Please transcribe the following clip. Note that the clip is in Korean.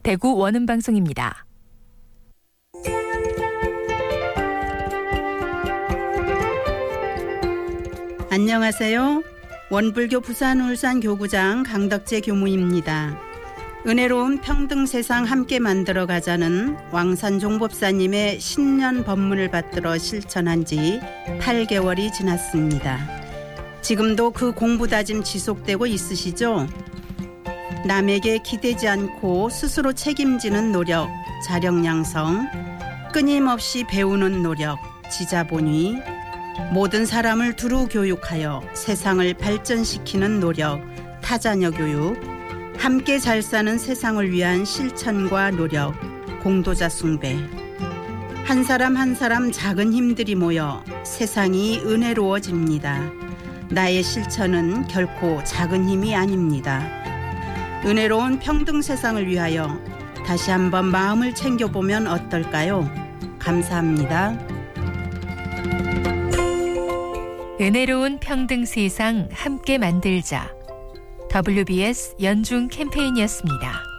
대구 원음방송입니다. 안녕하세요. 원불교 부산 울산 교구장 강덕재 교무입니다. 은혜로운 평등 세상 함께 만들어 가자는 왕산 종법사님의 신년 법문을 받들어 실천한 지 8개월이 지났습니다. 지금도 그 공부 다짐 지속되고 있으시죠? 남에게 기대지 않고 스스로 책임지는 노력, 자력 양성, 끊임없이 배우는 노력, 지자본위, 모든 사람을 두루 교육하여 세상을 발전시키는 노력, 타자녀 교육, 함께 잘 사는 세상을 위한 실천과 노력, 공도자 숭배. 한 사람 한 사람 작은 힘들이 모여 세상이 은혜로워집니다. 나의 실천은 결코 작은 힘이 아닙니다. 은혜로운 평등 세상을 위하여 다시 한번 마음을 챙겨보면 어떨까요? 감사합니다. 은혜로운 평등 세상 함께 만들자. WBS 연중 캠페인이었습니다.